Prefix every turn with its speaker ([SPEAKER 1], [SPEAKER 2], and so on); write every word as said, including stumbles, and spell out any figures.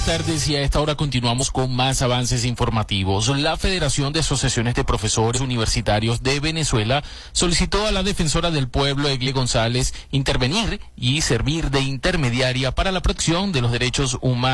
[SPEAKER 1] buenas tardes y a esta hora continuamos con más avances informativos. La Federación de Asociaciones de Profesores Universitarios de Venezuela solicitó a la defensora del pueblo, Egle González, intervenir y servir de intermediaria para la protección de los derechos humanos